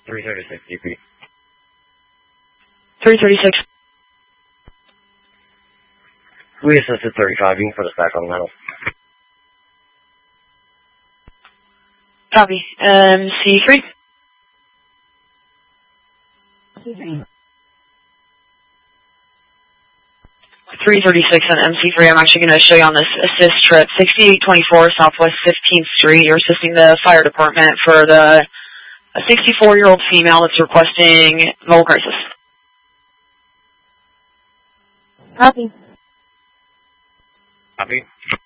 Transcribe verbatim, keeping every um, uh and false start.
three thirty-six D P. three thirty-six. We assisted thirty-five. You can put us back on the metal. Copy. M C three. three thirty-six on M C three. I'm actually going to show you on this assist trip. sixty-eight twenty-four Southwest fifteenth Street. You're assisting the fire department for the a sixty-four-year-old female that's requesting mobile crisis. Copy. Copy.